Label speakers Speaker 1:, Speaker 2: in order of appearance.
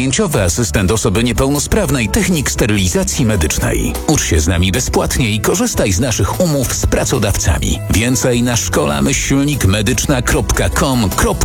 Speaker 1: zajęciowy asystent osoby niepełnosprawnej technik sterylizacji medycznej. Ucz się z nami bezpłatnie i korzystaj z naszych umów z pracodawcami. Więcej na szkoła-medyczna.com.